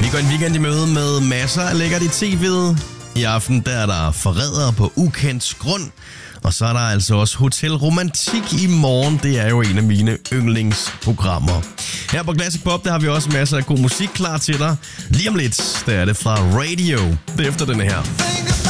Vi går en weekend i møde med masser af lækkert i tv'et. I aften der er der Forrædere på ukendt grund. Og så er der altså også Hotel Romantik i morgen. Det er jo en af mine yndlingsprogrammer. Her på Classic Pop, der har vi også masser af god musik klar til dig. Lige om lidt, der er det fra Radio. Det er efter denne her.